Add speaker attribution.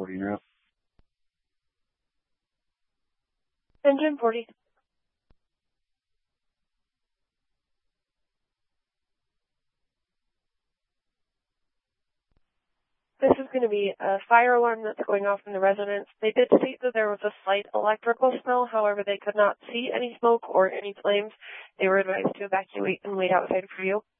Speaker 1: 40 now.
Speaker 2: Engine 40. This is going to be a fire alarm that's going off in the residence. They did state that there was a slight electrical smell. However, they could not see any smoke or any flames. They were advised to evacuate and wait outside for you.